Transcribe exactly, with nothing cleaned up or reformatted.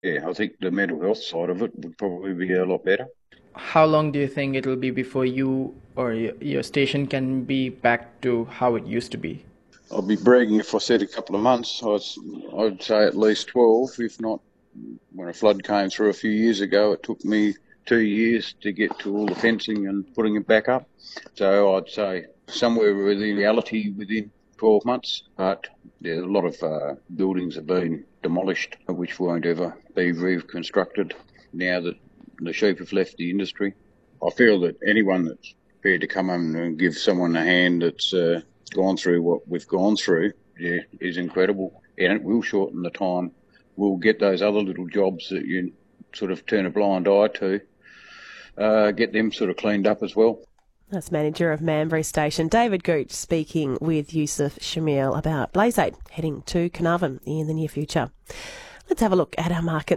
Yeah, I think the mental health side of it would probably be a lot better. How long do you think it'll be before you or your, your station can be back to how it used to be? I'd be bragging if I said a couple of months. I'd, I'd say at least twelve, if not. When a flood came through a few years ago, it took me two years to get to all the fencing and putting it back up. So I'd say somewhere within reality within twelve months. But yeah, a lot of uh, buildings have been demolished, which won't ever be reconstructed now that the sheep have left the industry. I feel that anyone that's prepared to come in and give someone a hand that's uh, gone through what we've gone through, yeah, is incredible. And it will shorten the time. We'll get those other little jobs that you sort of turn a blind eye to, uh, get them sort of cleaned up as well. That's manager of Manbury Station, David Gooch, speaking with Yusuf Shamil about Blaze Aid heading to Carnarvon in the near future. Let's have a look at our market.